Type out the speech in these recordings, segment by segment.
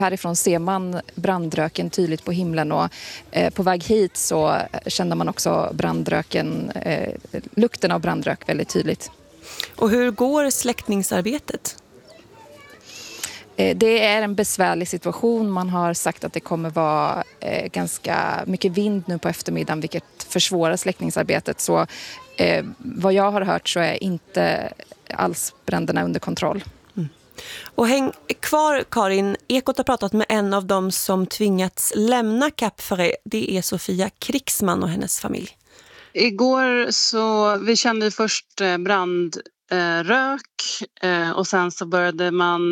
Härifrån ser man brandröken tydligt på himlen och på väg hit så kände man också brandröken, lukten av brandrök väldigt tydligt. Och hur går släckningsarbetet? Det är en besvärlig situation. Man har sagt att det kommer vara ganska mycket vind nu på eftermiddagen vilket försvårar släckningsarbetet. Så vad jag har hört så är inte alls bränderna under kontroll. Och häng kvar, Karin. Ekot har pratat med en av dem som tvingats lämna Cap Ferret. Det är Sofia Krigsman och hennes familj. Igår så vi kände först brandrök och sen så började man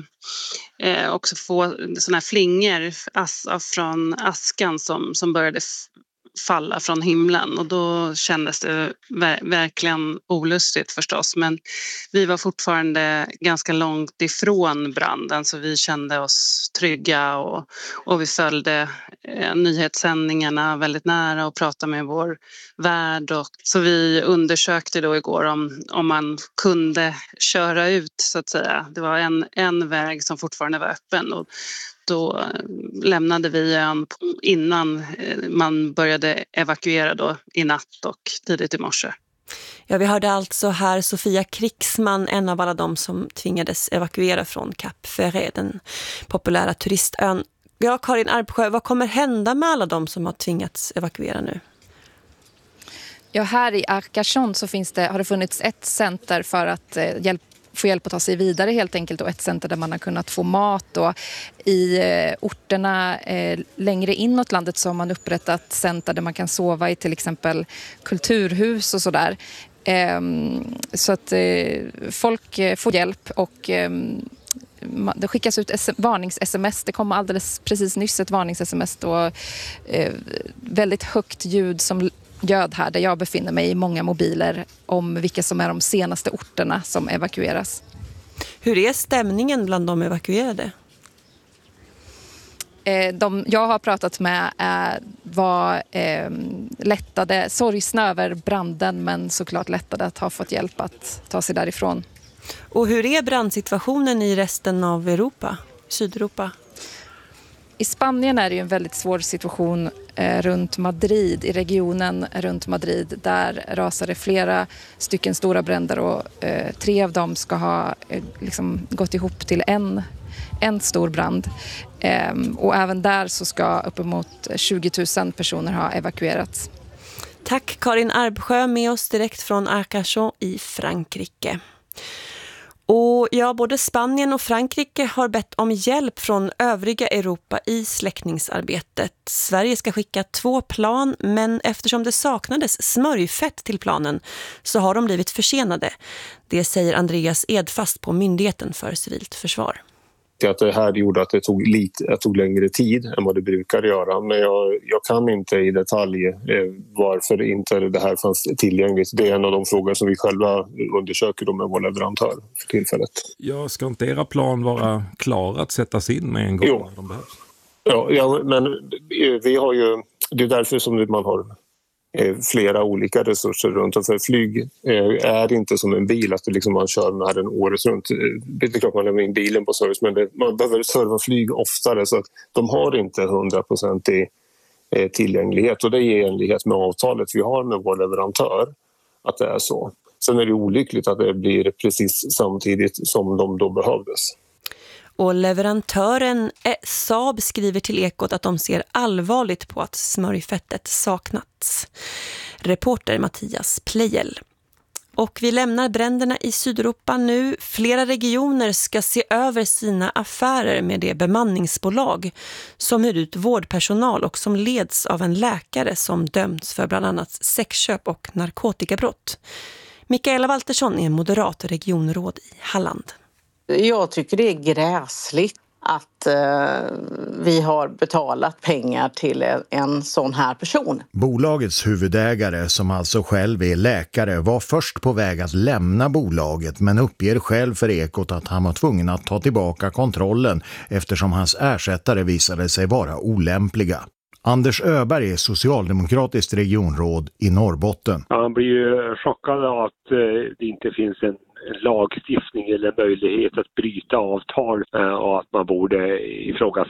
också få såna här flingor från askan som började falla från himlen och då kändes det verkligen olustigt förstås, men vi var fortfarande ganska långt ifrån branden så vi kände oss trygga och vi följde nyhetssändningarna väldigt nära och pratade med vår värd och så vi undersökte då igår om man kunde köra ut så att säga. Det var en väg som fortfarande var öppen och då lämnade vi ön innan man började evakuera då i natt och tidigt i morse. Ja, vi hörde alltså här Sofia Krigsman, en av alla de som tvingades evakuera från Cap Ferret, den populära turistön. Ja, Karin Arbsjö, vad kommer hända med alla de som har tvingats evakuera nu? Ja, här i Arcachon så har det funnits ett center för att få hjälp att ta sig vidare helt enkelt och ett center där man har kunnat få mat och i orterna längre inåt landet så har man upprättat center där man kan sova i till exempel kulturhus och sådär. Så att folk får hjälp och det skickas ut varnings-sms. Det kom alldeles precis nyss ett varnings-sms och väldigt högt ljud som ljöd här där jag befinner mig i många mobiler om vilka som är de senaste orterna som evakueras. Hur är stämningen bland de evakuerade? De jag har pratat med var lättade, sorgsna över branden men såklart lättade att ha fått hjälp att ta sig därifrån. Och hur är brandsituationen i resten av Europa, Sydeuropa? I Spanien är det ju en väldigt svår situation runt Madrid, i regionen runt Madrid. Där rasade flera stycken stora bränder och 3 av dem ska ha gått ihop till en stor brand. Och även där så ska uppemot 20 000 personer ha evakuerats. Tack Karin Arbsjö med oss direkt från Arcachon i Frankrike. Och ja, både Spanien och Frankrike har bett om hjälp från övriga Europa i släckningsarbetet. Sverige ska skicka 2 plan, men eftersom det saknades smörjfett till planen så har de blivit försenade. Det säger Andreas Edfast på Myndigheten för civilt försvar. Att det här gjorde att det tog längre tid än vad det brukar göra. Men jag kan inte i detalj varför inte det här fanns tillgängligt. Det är en av de frågor som vi själva undersöker med vår leverantör för tillfället. Ja, ska inte era plan vara klara att sättas in med en gång när de behövs? Ja, men vi har ju, det är därför som man har flera olika resurser runt om. För flyg är inte som en bil att man kör med den året runt. Det är klart man lämnar in bilen på service men man behöver serva flyg oftare så att de har inte 100% tillgänglighet och det är i enlighet med avtalet vi har med vår leverantör att det är så. Sen är det olyckligt att det blir precis samtidigt som de då behövdes. Och leverantören Saab skriver till Ekot att de ser allvarligt på att smörjfettet saknats. Reporter Mattias Plejel. Och vi lämnar bränderna i Sydeuropa nu. Flera regioner ska se över sina affärer med det bemanningsbolag som hyr ut vårdpersonal och som leds av en läkare som dömts för bland annat sexköp och narkotikabrott. Mikaela Waltersson är moderat regionråd i Halland. Jag tycker det är gräsligt att vi har betalat pengar till en sån här person. Bolagets huvudägare, som alltså själv är läkare, var först på väg att lämna bolaget men uppger själv för Ekot att han var tvungen att ta tillbaka kontrollen eftersom hans ersättare visade sig vara olämpliga. Anders Öberg är socialdemokratiskt regionråd i Norrbotten. Han blir ju chockad av att det inte finns lagstiftning eller möjlighet att bryta avtal och att man borde ifrågasätta